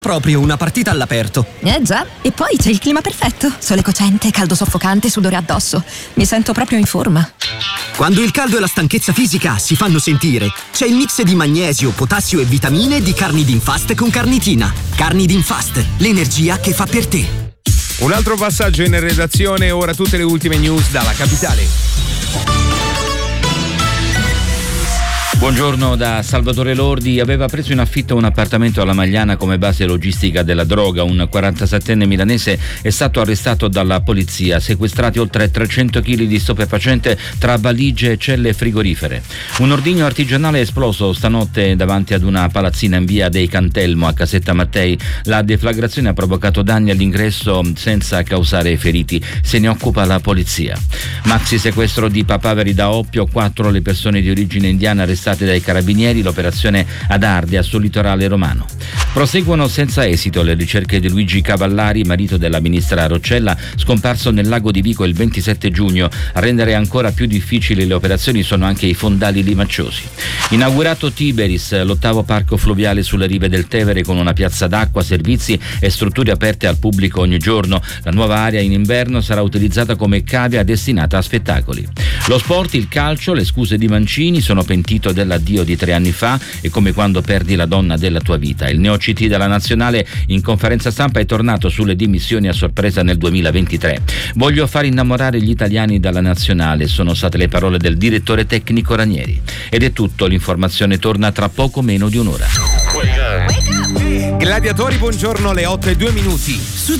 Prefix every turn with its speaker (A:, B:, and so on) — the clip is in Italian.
A: Proprio una partita all'aperto.
B: Già, e poi c'è il clima perfetto. Sole cocente, caldo soffocante, sudore addosso. Mi sento proprio in forma.
A: Quando il caldo e la stanchezza fisica si fanno sentire, c'è il mix di magnesio, potassio e vitamine di Carnidin Fast con carnitina. Carnidin Fast, l'energia che fa per te.
C: Un altro passaggio in redazione, ora tutte le ultime news dalla capitale.
D: Buongiorno da Salvatore Lordi. Aveva preso in affitto un appartamento alla Magliana come base logistica della droga. Un 47enne milanese è stato arrestato dalla polizia. Sequestrati oltre 300 kg di stupefacente tra valigie e celle frigorifere. Un ordigno artigianale è esploso stanotte davanti ad una palazzina in via dei Cantelmo a Casetta Mattei. La deflagrazione ha provocato danni all'ingresso senza causare feriti. Se ne occupa la polizia. Maxi sequestro di papaveri da Oppio, 4 le persone di origine indiana arrestate dai carabinieri, l'operazione ad Ardea sul litorale romano. Proseguono senza esito le ricerche di Luigi Cavallari, marito della ministra Roccella, scomparso nel lago di Vico il 27 giugno. A rendere ancora più difficili le operazioni sono anche i fondali limacciosi. Inaugurato Tiberis, l'8º parco fluviale sulle rive del Tevere con una piazza d'acqua, servizi e strutture aperte al pubblico ogni giorno. La nuova area in inverno sarà utilizzata come cavea destinata a spettacoli. Lo sport, il calcio, le scuse di Mancini, sono pentito dell'addio di 3 anni fa, è come quando perdi la donna della tua vita. Il neo CT della Nazionale in conferenza stampa è tornato sulle dimissioni a sorpresa nel 2023. Voglio far innamorare gli italiani dalla Nazionale, sono state le parole del direttore tecnico Ranieri. Ed è tutto, l'informazione torna tra poco meno di un'ora.
C: Gladiatori, buongiorno, le 8:02.
E: Su